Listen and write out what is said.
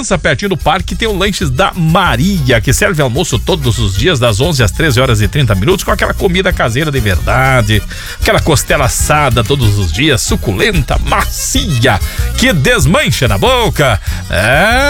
Bragança, pertinho do parque, tem o Lanches da Maria, que serve almoço todos os dias, das 11 às 13 horas e 30 minutos, com aquela comida caseira de verdade, aquela costela assada todos os dias, suculenta, macia, que desmancha na boca.